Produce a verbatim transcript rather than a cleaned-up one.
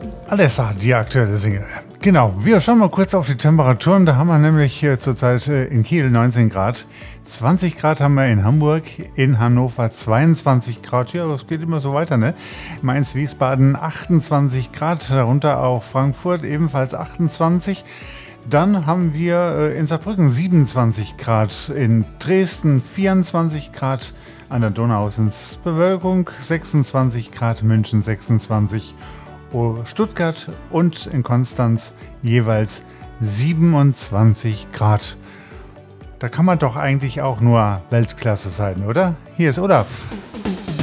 Alessa, die aktuelle Single. Genau, wir schauen mal kurz auf die Temperaturen. Da haben wir nämlich äh, zurzeit äh, in Kiel neunzehn Grad. zwanzig Grad haben wir in Hamburg, in Hannover zweiundzwanzig Grad. Ja, das geht immer so weiter, ne? Mainz, Wiesbaden achtundzwanzig Grad, darunter auch Frankfurt ebenfalls achtundzwanzig. Dann haben wir äh, in Saarbrücken siebenundzwanzig Grad, in Dresden vierundzwanzig Grad, an der Donau sind es Bewölkung, sechsundzwanzig Grad, München sechsundzwanzig, Stuttgart und in Konstanz jeweils siebenundzwanzig Grad. Da kann man doch eigentlich auch nur Weltklasse sein, oder? Hier ist Olaf.